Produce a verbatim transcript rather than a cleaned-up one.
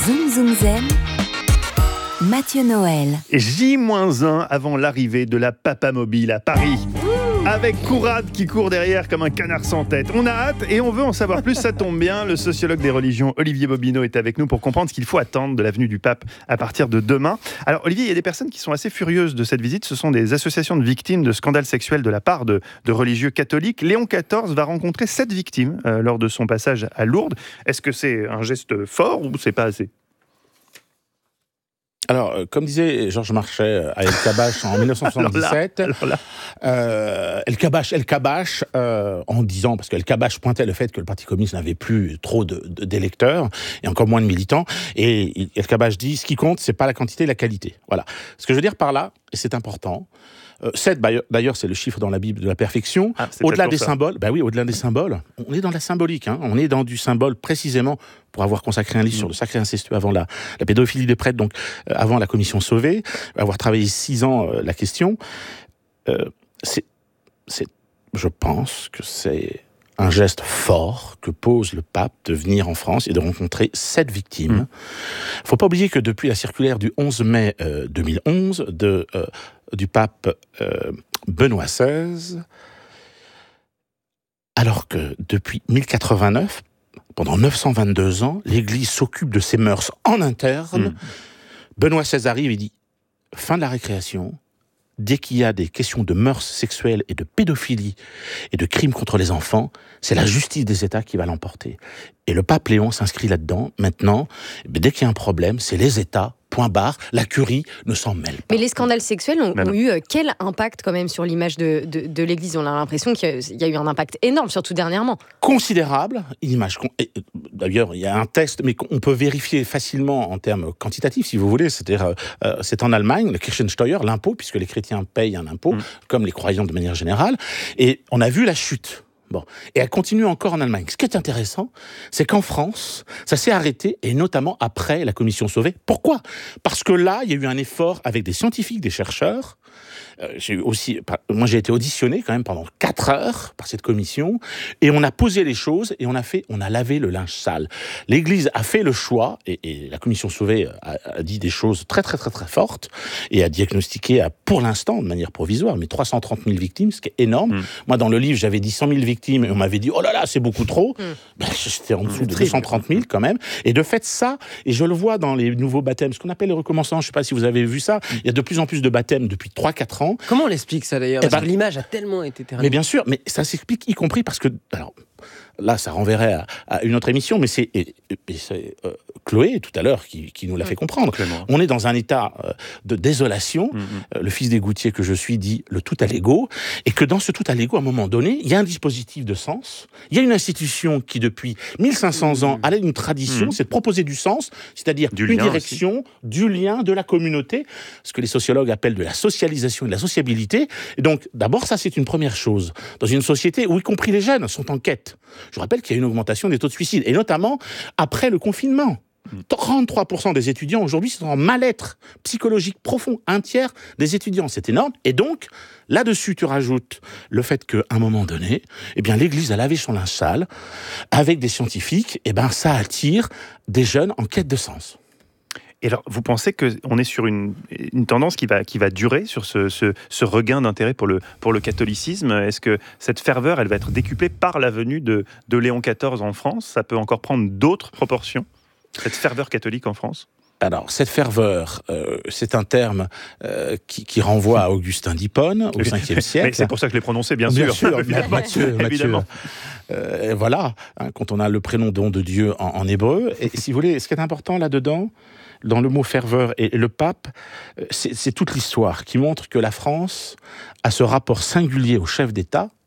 Zoom Zoom Zen, Mathieu Noël. J un avant l'arrivée de la Papamobile à Paris. Avec Courade qui court derrière comme un canard sans tête. On a hâte et on veut en savoir plus, ça tombe bien. Le sociologue des religions Olivier Bobineau est avec nous pour comprendre ce qu'il faut attendre de la venue du pape à partir de demain. Alors Olivier, il y a des personnes qui sont assez furieuses de cette visite. Ce sont des associations de victimes de scandales sexuels de la part de, de religieux catholiques. Léon quatorze va rencontrer sept victimes euh, lors de son passage à Lourdes. Est-ce que c'est un geste fort ou c'est pas assez ? Alors, euh, comme disait Georges Marchais à El Kabbach en dix-neuf cent soixante-dix-sept, alors là, alors là. Euh, El Kabbach, El Kabbach, euh, en disant, parce que El Kabbach pointait le fait que le Parti communiste n'avait plus trop de, de, d'électeurs, et encore moins de militants, et El Kabbach dit, ce qui compte, c'est pas la quantité, la qualité. Voilà. Ce que je veux dire par là, et c'est important, Euh, sept, d'ailleurs, c'est le chiffre dans la Bible de la perfection. Ah, au-delà des ça. symboles, bah oui, au-delà des symboles, on est dans la symbolique. Hein, on est dans du symbole précisément pour avoir consacré un livre mmh. sur le sacré incestueux avant la, la pédophilie des prêtres, donc euh, avant la commission Sauvé, avoir travaillé six ans euh, la question. Euh, c'est, c'est, je pense que c'est un geste fort que pose le pape de venir en France et de rencontrer sept victimes. Mmh. Faut pas oublier que depuis la circulaire du onze mai euh, deux mille onze de euh, du pape euh, Benoît seize, alors que depuis mille quatre-vingt-neuf, pendant neuf cent vingt-deux ans, l'Église s'occupe de ses mœurs en interne. Mmh. Benoît seize arrive et dit « fin de la récréation ». Dès qu'il y a des questions de mœurs sexuelles et de pédophilie et de crimes contre les enfants, c'est la justice des États qui va l'emporter. Et le pape Léon s'inscrit là-dedans. Maintenant, dès qu'il y a un problème, c'est les États, point barre, la curie ne s'en mêle pas. Mais les scandales sexuels ont, ont eu quel impact quand même sur l'image de, de, de l'Église ? On a l'impression qu'il y a eu un impact énorme, surtout dernièrement. Considérable. Une image. D'ailleurs, il y a un test, mais on peut vérifier facilement en termes quantitatifs, si vous voulez. C'est-à-dire, euh, c'est en Allemagne, le Kirchensteuer, l'impôt, puisque les chrétiens payent un impôt, mmh. comme les croyants de manière générale. Et on a vu la chute. Bon. Et elle continue encore en Allemagne. Ce qui est intéressant, c'est qu'en France, ça s'est arrêté, et notamment après la commission Sauvé. Pourquoi ? Parce que là, il y a eu un effort avec des scientifiques, des chercheurs. Euh, j'ai eu aussi, moi, j'ai été auditionné quand même pendant quatre heures par cette commission, et on a posé les choses, et on a fait, on a lavé le linge sale. L'Église a fait le choix, et, et la commission Sauvé a, a dit des choses très, très, très, très fortes, et a diagnostiqué, à, pour l'instant, de manière provisoire, mais trois cent trente mille victimes, ce qui est énorme. Mmh. Moi, dans le livre, j'avais dit cent mille victimes, et on m'avait dit, oh là là, c'est beaucoup trop. Mmh. Ben, j'étais en dessous mmh. de deux cent trente mille quand même. Et de fait, ça, et je le vois dans les nouveaux baptêmes, ce qu'on appelle les recommençants, je ne sais pas si vous avez vu ça, mmh. il y a de plus en plus de baptêmes depuis trois quatre ans. Comment on l'explique ça d'ailleurs ? Parce ben, que l'image a tellement été terminée. Mais bien sûr, mais ça s'explique y compris parce que... Alors, là, ça renverrait à, à une autre émission, mais c'est, et, et c'est euh, Chloé, tout à l'heure, qui, qui nous l'a fait comprendre. Clément. On est dans un état euh, de désolation. Mm-hmm. Euh, le fils des Goutiers que je suis dit le tout à l'ego, et que dans ce tout à l'ego, à un moment donné, il y a un dispositif de sens. Il y a une institution qui, depuis mille cinq cents ans, a une tradition, mm-hmm. c'est de proposer du sens, c'est-à-dire du une direction, aussi. Du lien, de la communauté, ce que les sociologues appellent de la socialisation et de la sociabilité. Et donc, d'abord, ça, c'est une première chose. Dans une société où, y compris les jeunes, sont en quête. Je rappelle qu'il y a une augmentation des taux de suicide, et notamment après le confinement. trente-trois pour cent des étudiants aujourd'hui sont en mal-être psychologique profond. Un tiers des étudiants, c'est énorme. Et donc, là-dessus, tu rajoutes le fait qu'à un moment donné, eh bien, l'Église a lavé son linge sale avec des scientifiques. Eh bien, ça attire des jeunes en quête de sens. Et alors, vous pensez qu'on est sur une, une tendance qui va, qui va durer, sur ce, ce, ce regain d'intérêt pour le, pour le catholicisme ? Est-ce que cette ferveur, elle va être décuplée par la venue de, de Léon quatorze en France ? Ça peut encore prendre d'autres proportions, cette ferveur catholique en France ? Alors, cette ferveur, euh, c'est un terme euh, qui, qui renvoie à Augustin d'Hippone, au cinquième siècle. Mais c'est pour ça que je l'ai prononcé, bien, bien sûr. sûr. Bien sûr, Mathieu, évidemment. Euh, voilà, hein, quand on a le prénom don de Dieu en, en hébreu. Et si vous voulez, ce qui est important là-dedans, dans le mot ferveur et le pape, c'est, c'est toute l'histoire qui montre que la France a ce rapport singulier au chef d'État,